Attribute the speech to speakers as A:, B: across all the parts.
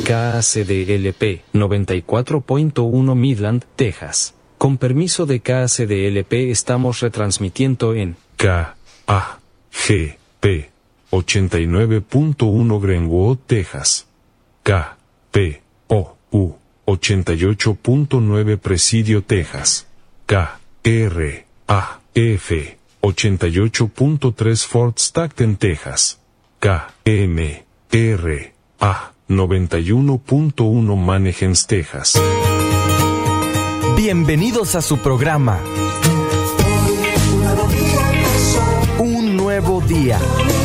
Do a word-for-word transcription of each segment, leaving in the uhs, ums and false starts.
A: K A C D L P noventa y cuatro punto uno Midland, Texas. Con permiso de K A C D L P estamos retransmitiendo en
B: K A G P ochenta y nueve punto uno Greenwood, Texas. K P O U ochenta y ocho punto nueve Presidio, Texas. K R A F ochenta y ocho punto tres Fort Stockton, Texas. K M R A noventa y uno punto uno Mannheim, Texas.
C: Bienvenidos a su programa Un Nuevo Día.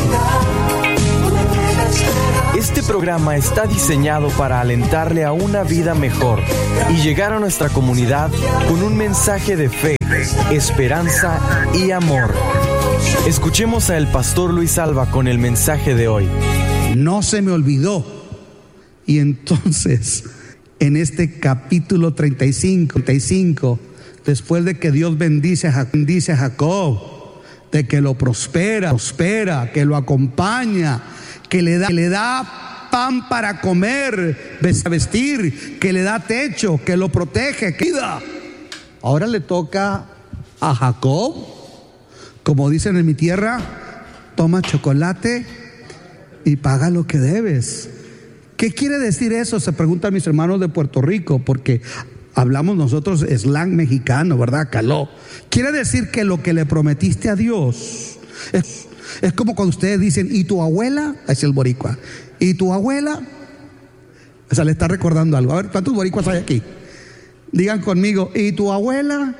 C: Este programa está diseñado para alentarle a una vida mejor y llegar a nuestra comunidad con un mensaje de fe, esperanza y amor. Escuchemos a el pastor Luis Alba con el mensaje de hoy.
D: No se me olvidó. Y entonces, en este capítulo treinta y cinco, treinta y cinco, después de que Dios bendice a, bendice a Jacob, de que lo prospera, prospera, que lo acompaña, que le da, que le da pan para comer, vestir, que le da techo, que lo protege, que cuida. Ahora le toca a Jacob, como dicen en mi tierra, toma chocolate y paga lo que debes. ¿Qué quiere decir eso? Se preguntan mis hermanos de Puerto Rico, porque hablamos nosotros slang mexicano, ¿verdad? Caló. Quiere decir que lo que le prometiste a Dios es, es como cuando ustedes dicen, ¿y tu abuela? Es el boricua. ¿Y tu abuela? O sea, le está recordando algo. A ver, ¿cuántos boricuas hay aquí? Digan conmigo, ¿y tu abuela?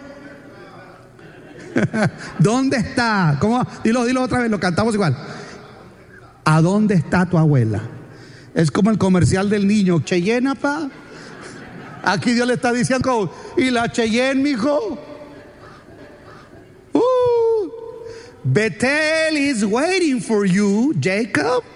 D: ¿Dónde está? ¿Cómo? Dilo, dilo otra vez, lo cantamos igual. ¿A dónde está tu abuela? Es como el comercial del niño. Cheyenne, pa. Aquí Dios le está diciendo, ¿y la Cheyenne, mijo? Uh, Bethel is waiting for you, Jacob.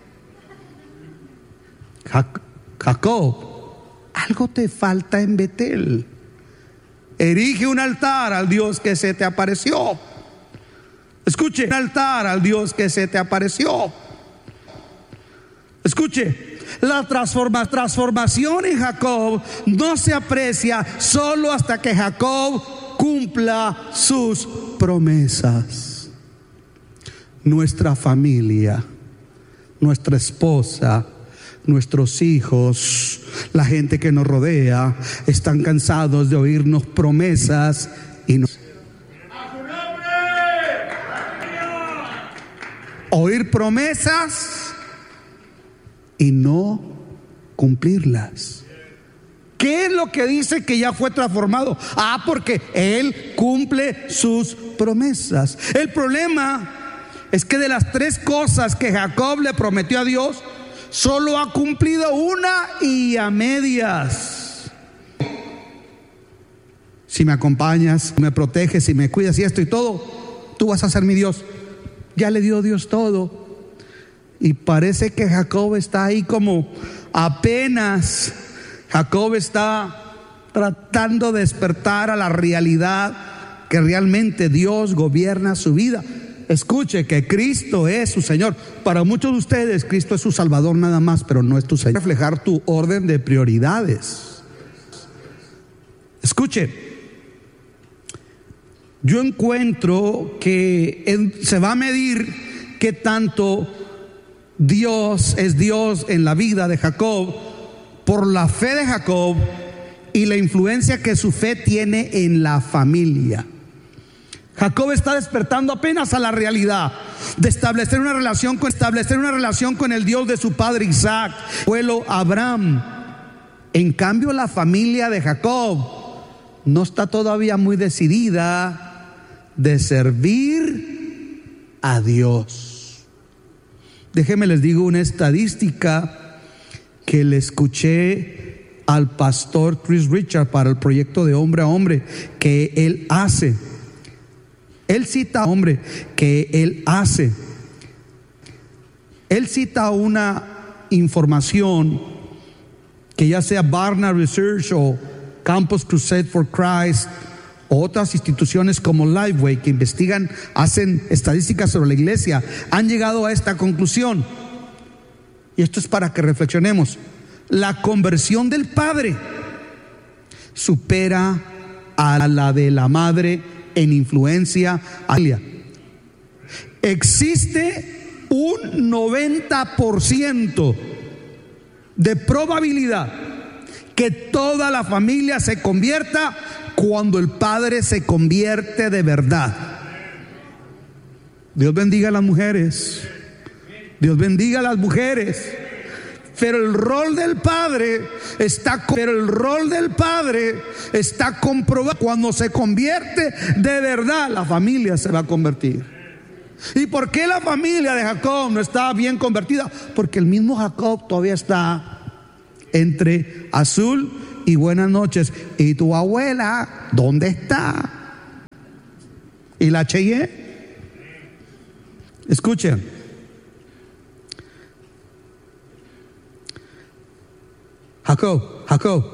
D: Jacob, algo te falta en Bethel. Erige un altar al Dios que se te apareció. Escuche, un altar al Dios que se te apareció. Escuche, la transforma, transformación en Jacob no se aprecia solo hasta que Jacob cumpla sus promesas. Nuestra familia, nuestra esposa, nuestros hijos, la gente que nos rodea, están cansados de oírnos promesas y no... Oír promesas y no cumplirlas. ¿Qué es lo que dice que ya fue transformado? Ah, porque Él cumple sus promesas. El problema es que de las tres cosas que Jacob le prometió a Dios, solo ha cumplido una y a medias. Si me acompañas, me proteges, si me cuidas y esto y todo, tú vas a ser mi Dios. Ya le dio Dios todo. Y parece que Jacob está ahí como apenas. Jacob está tratando de despertar a la realidad que realmente Dios gobierna su vida. Escuche que Cristo es su Señor. Para muchos de ustedes Cristo es su Salvador nada más, pero no es tu Señor. Reflejar tu orden de prioridades. Escuche, yo encuentro que en, se va a medir qué tanto Dios es Dios en la vida de Jacob por la fe de Jacob y la influencia que su fe tiene en la familia. Jacob está despertando apenas a la realidad de establecer una relación con, establecer una relación con el Dios de su padre Isaac, abuelo Abraham. En cambio, la familia de Jacob no está todavía muy decidida de servir a Dios. Déjenme les digo una estadística que le escuché al pastor Chris Richard para el proyecto de Hombre a Hombre que él hace. Él cita, hombre, que él hace. Él cita una información que ya sea Barna Research o Campus Crusade for Christ o otras instituciones como Lifeway que investigan, hacen estadísticas sobre la iglesia, han llegado a esta conclusión. Y esto es para que reflexionemos. La conversión del padre supera a la de la madre en influencia. Existe un noventa por ciento de probabilidad que toda la familia se convierta cuando el padre se convierte de verdad. Dios bendiga a las mujeres. Dios bendiga a las mujeres. Pero el rol del padre está, pero el rol del padre está comprobado. Cuando se convierte de verdad, la familia se va a convertir. ¿Y por qué la familia de Jacob no estaba bien convertida? Porque el mismo Jacob todavía está entre azul y buenas noches. ¿Y tu abuela dónde está? ¿Y la Cheyenne? Escuchen. Jacob, Jacob,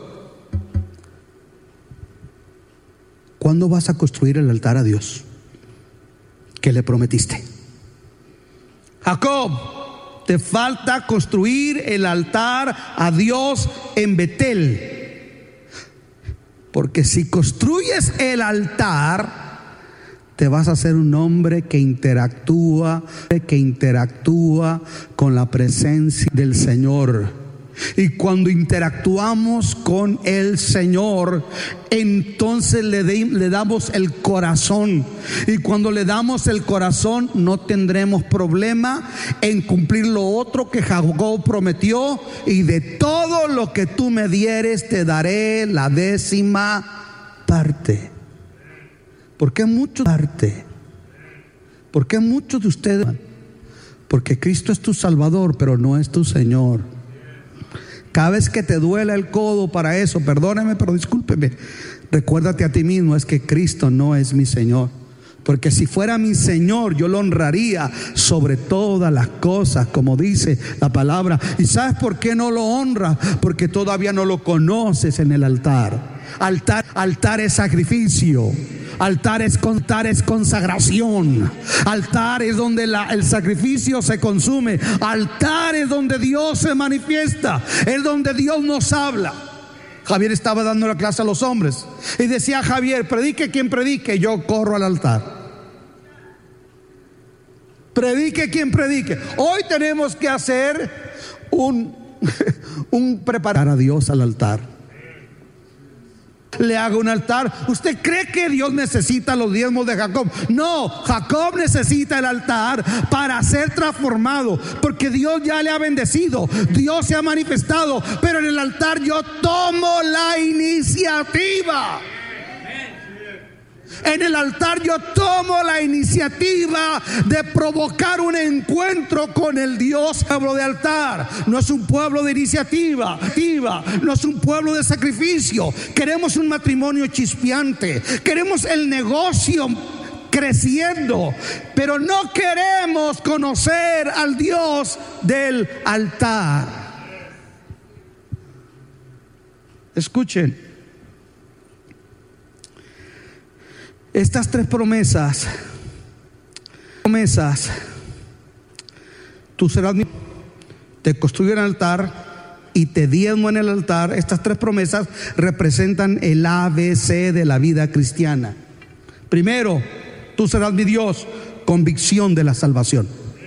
D: ¿cuándo vas a construir el altar a Dios que le prometiste? Jacob, te falta construir el altar a Dios en Betel. Porque si construyes el altar, te vas a hacer un hombre que interactúa, que interactúa con la presencia del Señor. Y cuando interactuamos con el Señor, entonces le, de, le damos el corazón. Y cuando le damos el corazón, no tendremos problema en cumplir lo otro que Jacob prometió. Y de todo lo que tú me dieres, te daré la décima parte. ¿Por qué mucho parte? ¿Por qué muchos de ustedes? Porque Cristo es tu Salvador, pero no es tu Señor. Cada vez que te duela el codo para eso, perdóneme, pero discúlpeme, recuérdate a ti mismo, es que Cristo no es mi Señor. Porque si fuera mi Señor, yo lo honraría sobre todas las cosas, como dice la palabra. ¿Y sabes por qué no lo honra? Porque todavía no lo conoces en el altar. Altar, altar es sacrificio. Altar es, altar es consagración. Altar es donde la, el sacrificio se consume. Altar es donde Dios se manifiesta. Es donde Dios nos habla. Javier estaba dando la clase a los hombres y decía: Javier, predique quien predique, yo corro al altar. Predique quien predique. Hoy tenemos que hacer un, un preparar a Dios al altar. Le hago un altar. ¿Usted cree que Dios necesita los diezmos de Jacob? No, Jacob necesita el altar para ser transformado, porque Dios ya le ha bendecido, Dios se ha manifestado, pero en el altar yo tomo la iniciativa. En el altar yo tomo la iniciativa de provocar un encuentro con el Dios. Pueblo de altar no es un pueblo de iniciativa, no es un pueblo de sacrificio. Queremos un matrimonio chispeante, queremos el negocio creciendo, pero no queremos conocer al Dios del altar. Escuchen. Estas tres promesas, promesas, tú serás mi, te construyo el altar y te diezmo en el altar. Estas tres promesas representan el A B C de la vida cristiana. Primero, tú serás mi Dios, convicción de la salvación.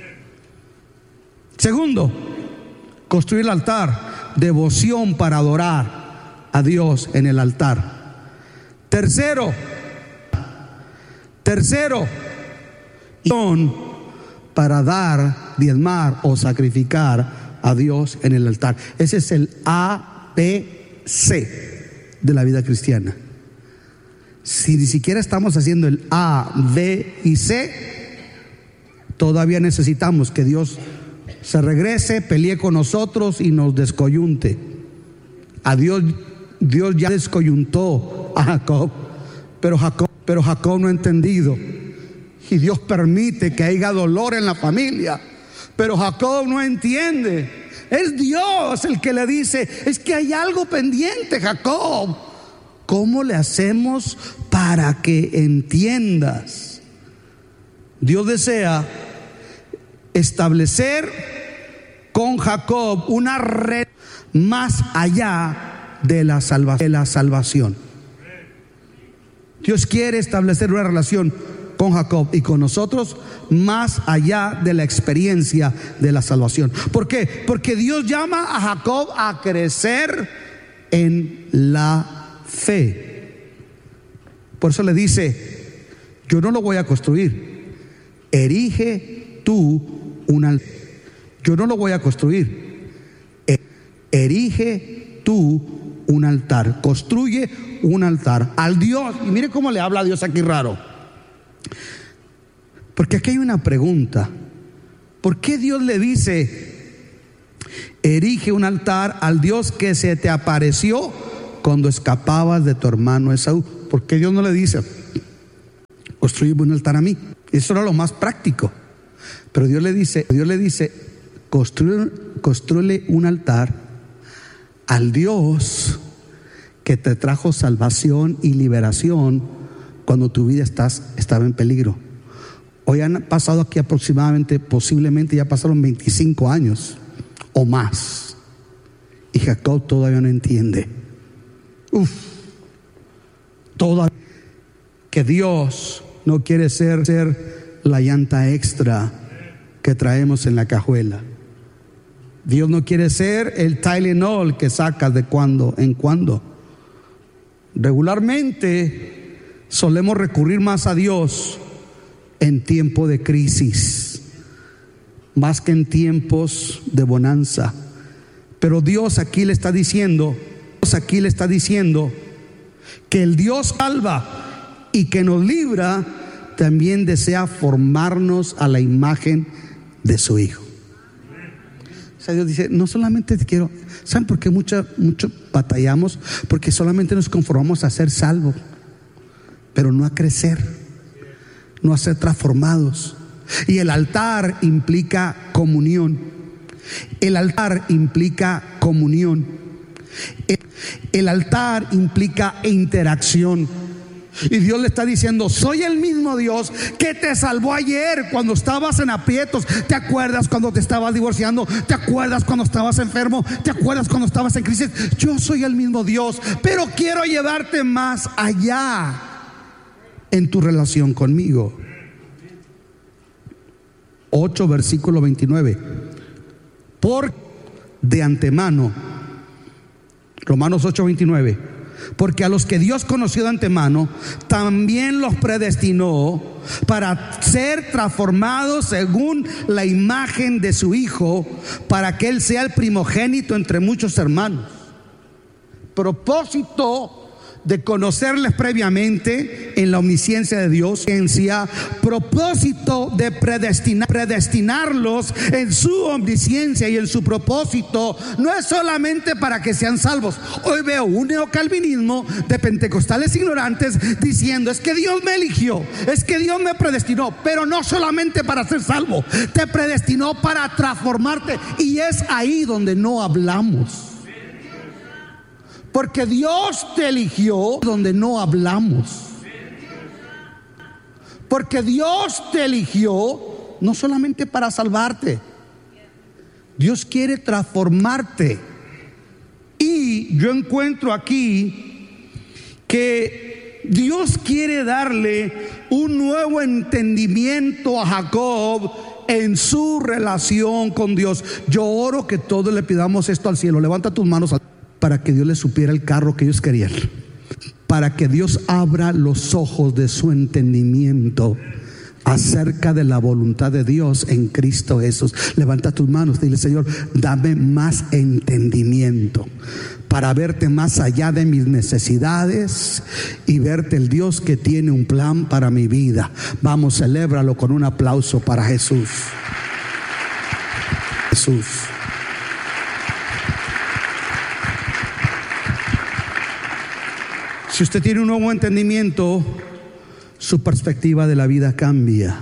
D: Segundo, construir el altar, devoción para adorar a Dios en el altar. Tercero, Tercero, son para dar, diezmar o sacrificar a Dios en el altar. Ese es el A B C de la vida cristiana. Si ni siquiera estamos haciendo el A, B y C, todavía necesitamos que Dios se regrese, pelee con nosotros y nos descoyunte. A Dios, Dios ya descoyuntó a Jacob, pero Jacob Pero Jacob no ha entendido. Y Dios permite que haya dolor en la familia. Pero Jacob no entiende. Es Dios el que le dice: es que hay algo pendiente, Jacob. ¿Cómo le hacemos para que entiendas? Dios desea establecer con Jacob una red más allá de la, salva, de la salvación. Dios quiere establecer una relación con Jacob y con nosotros más allá de la experiencia de la salvación. ¿Por qué? Porque Dios llama a Jacob a crecer en la fe. Por eso le dice: yo no lo voy a construir, erige tú un altar. Yo no lo voy a construir, erige tú un altar, construye un altar al Dios. Y mire cómo le habla a Dios aquí raro, porque aquí hay una pregunta: ¿por qué Dios le dice erige un altar al Dios que se te apareció cuando escapabas de tu hermano Esaú? ¿Por qué Dios no le dice construye un altar a mí? Eso era lo más práctico. Pero Dios le dice, Dios le dice construye, construye un altar al Dios que te trajo salvación y liberación cuando tu vida estás, estaba en peligro. Hoy han pasado aquí aproximadamente, posiblemente ya pasaron veinticinco años o más, y Jacob todavía no entiende. Uf, todavía que Dios no quiere ser, ser la llanta extra que traemos en la cajuela. Dios no quiere ser el Tylenol que sacas de cuando en cuando. Regularmente solemos recurrir más a Dios en tiempo de crisis, más que en tiempos de bonanza. Pero Dios aquí le está diciendo, Dios aquí le está diciendo que el Dios salva y que nos libra también desea formarnos a la imagen de su Hijo. O sea, Dios dice, no solamente te quiero. ¿Saben por qué mucho, mucho batallamos? Porque solamente nos conformamos a ser salvos, pero no a crecer, no a ser transformados. Y el altar implica comunión. El altar implica comunión. El, el altar implica interacción. Y Dios le está diciendo, soy el mismo Dios que te salvó ayer cuando estabas en aprietos. ¿Te acuerdas cuando te estabas divorciando? ¿Te acuerdas cuando estabas enfermo? ¿Te acuerdas cuando estabas en crisis? Yo soy el mismo Dios, pero quiero llevarte más allá en tu relación conmigo. ocho versículo veintinueve. Por de antemano, Romanos ocho veintinueve. Porque a los que Dios conoció de antemano, también los predestinó para ser transformados según la imagen de su Hijo, para que Él sea el primogénito entre muchos hermanos. Propósito de conocerles previamente en la omnisciencia de Dios, propósito de predestinar, predestinarlos en su omnisciencia y en su propósito, no es solamente para que sean salvos. Hoy veo un neocalvinismo de pentecostales ignorantes diciendo, es que Dios me eligió, es que Dios me predestinó, pero no solamente para ser salvo, te predestinó para transformarte. Y es ahí donde no hablamos. Porque Dios te eligió donde no hablamos. Porque Dios te eligió no solamente para salvarte. Dios quiere transformarte. Y yo encuentro aquí que Dios quiere darle un nuevo entendimiento a Jacob en su relación con Dios. Yo oro que todos le pidamos esto al cielo. Levanta tus manos al para que Dios les supiera el carro que ellos querían, para que Dios abra los ojos de su entendimiento acerca de la voluntad de Dios en Cristo Jesús. Levanta tus manos, dile, Señor, dame más entendimiento para verte más allá de mis necesidades y verte el Dios que tiene un plan para mi vida. Vamos, celébralo con un aplauso para Jesús. Jesús. Si usted tiene un nuevo entendimiento, su perspectiva de la vida cambia.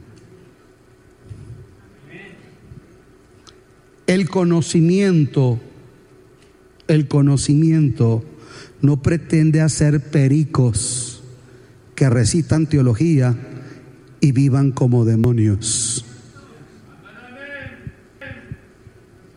D: El conocimiento, el conocimiento no pretende hacer pericos que recitan teología y vivan como demonios.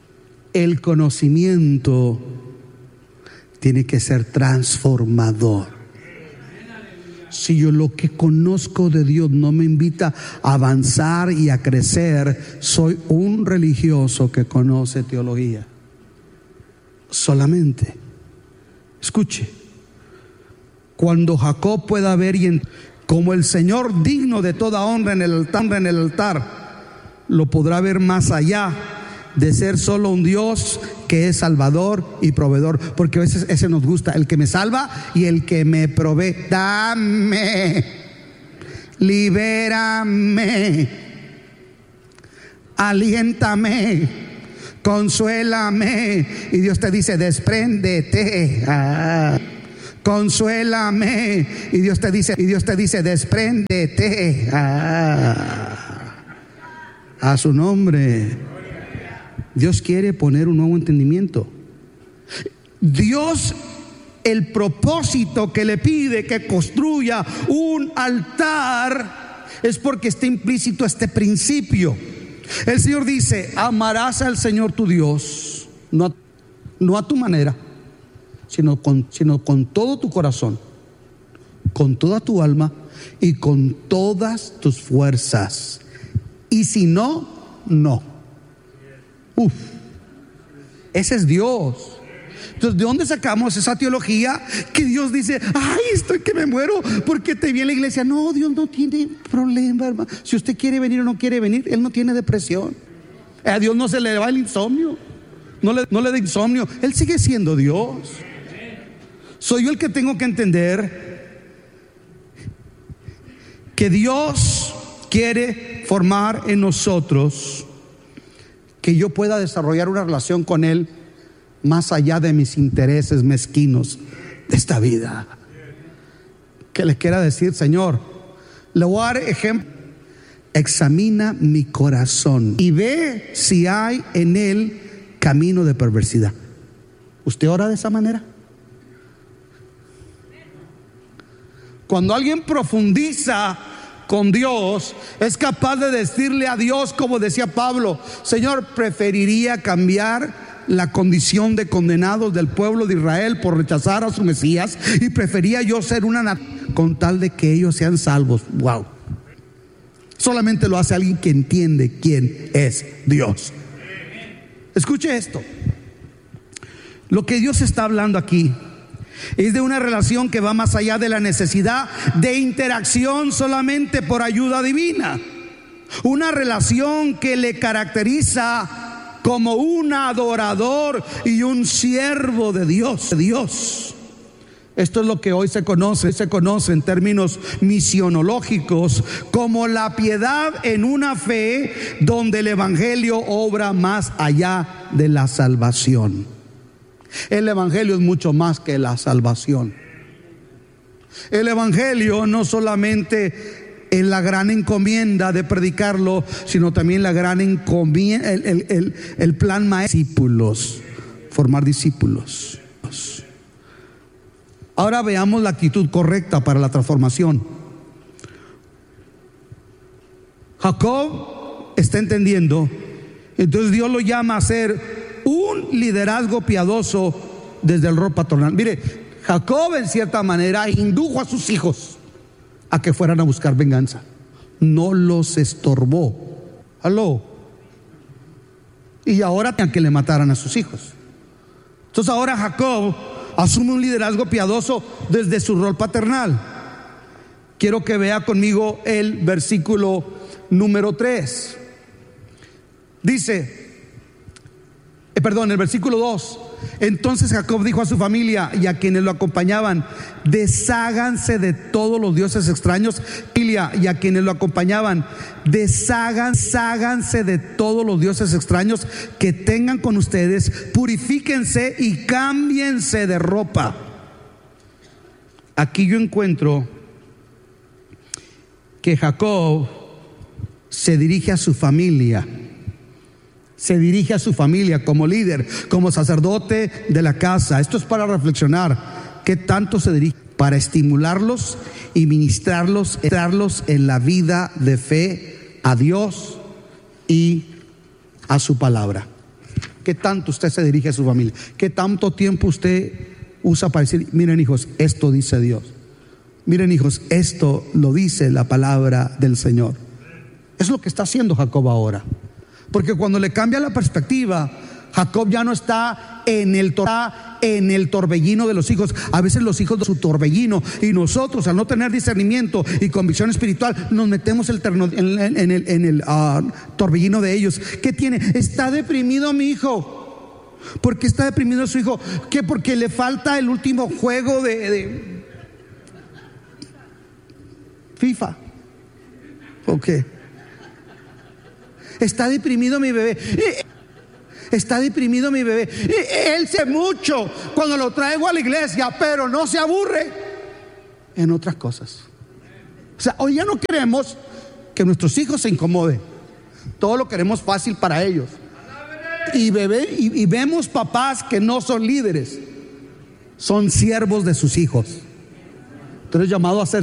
D: El conocimiento tiene que ser transformador. Si yo lo que conozco de Dios no me invita a avanzar y a crecer, soy un religioso que conoce teología solamente. Escuche, cuando Jacob pueda ver y en, como el Señor digno de toda honra en el altar, en el altar, lo podrá ver más allá de ser solo un Dios que es salvador y proveedor, porque a veces ese nos gusta, el que me salva y el que me provee. Dame, libérame, aliéntame, consuélame. Y Dios te dice, despréndete. Ah. Consuélame. Y Dios te dice, y Dios te dice, despréndete. Ah. A su nombre. Dios quiere poner un nuevo entendimiento. Dios, el propósito que le pide que construya un altar es porque está implícito este principio. El Señor dice, amarás al Señor tu Dios, no a, no a tu manera, sino con, sino con todo tu corazón, con toda tu alma y con todas tus fuerzas. Y si no, no. Uf, ese es Dios. Entonces, ¿de dónde sacamos esa teología que Dios dice, ay, estoy que me muero porque te vi en la iglesia? No, Dios no tiene problema, hermano. Si usted quiere venir o no quiere venir, Él no tiene depresión. A Dios no se le va el insomnio, no le, no le da insomnio. Él sigue siendo Dios. Soy yo el que tengo que entender que Dios quiere formar en nosotros que yo pueda desarrollar una relación con Él más allá de mis intereses mezquinos de esta vida. Que le quiera decir, Señor, le voy a dar ejemplo. Examina mi corazón y ve si hay en él camino de perversidad. ¿Usted ora de esa manera? Cuando alguien profundiza con Dios, es capaz de decirle a Dios, como decía Pablo, Señor, preferiría cambiar la condición de condenados del pueblo de Israel por rechazar a su Mesías, y prefería yo ser una nación con tal de que ellos sean salvos. Wow. Solamente lo hace alguien que entiende quién es Dios. Escuche esto. Lo que Dios está hablando aquí es de una relación que va más allá de la necesidad de interacción solamente por ayuda divina. Una relación que le caracteriza como un adorador y un siervo de Dios. De Dios. Esto es lo que hoy se conoce, se conoce en términos misionológicos como la piedad en una fe donde el evangelio obra más allá de la salvación. El evangelio es mucho más que la salvación. El evangelio no solamente es la gran encomienda de predicarlo, sino también la gran encomienda, el, el, el, el plan maestro, discípulos, formar discípulos. Ahora veamos la actitud correcta para la transformación. Jacob está entendiendo, entonces Dios lo llama a ser un liderazgo piadoso desde el rol paternal. Mire, Jacob en cierta manera indujo a sus hijos a que fueran a buscar venganza. No los estorbó. Aló. Y ahora tenían que le mataran a sus hijos. Entonces ahora Jacob asume un liderazgo piadoso desde su rol paternal. Quiero que vea conmigo el versículo número tres. Dice, eh, perdón, el versículo dos. Entonces Jacob dijo a su familia y a quienes lo acompañaban: desháganse de todos los dioses extraños. Y a quienes lo acompañaban: desháganse de todos los dioses extraños que tengan con ustedes, purifíquense y cámbiense de ropa. Aquí yo encuentro que Jacob se dirige a su familia. Se dirige a su familia como líder, como sacerdote de la casa. Esto es para reflexionar. ¿Qué tanto se dirige? Para estimularlos y ministrarlos, entrarlos en la vida de fe a Dios y a su palabra. ¿Qué tanto usted se dirige a su familia? ¿Qué tanto tiempo usted usa para decir, miren hijos, esto dice Dios? Miren hijos, esto lo dice la palabra del Señor. Es lo que está haciendo Jacob ahora. Porque cuando le cambia la perspectiva, Jacob ya no está en el, tor- en el torbellino de los hijos. A veces los hijos de su torbellino, y nosotros, al no tener discernimiento y convicción espiritual, nos metemos el terno, en, en, en el, en el uh, torbellino de ellos. ¿Qué tiene? Está deprimido mi hijo. ¿Por qué está deprimido su hijo? ¿Qué? Porque le falta el último juego de, de FIFA. ¿O qué? Está deprimido mi bebé. Está deprimido mi bebé. Él se mucho cuando lo traigo a la iglesia, pero no se aburre en otras cosas. O sea, hoy ya no queremos que nuestros hijos se incomoden. Todo lo queremos fácil para ellos. Y, bebé, y, y vemos papás que no son líderes, son siervos de sus hijos. Tú eres llamado a ser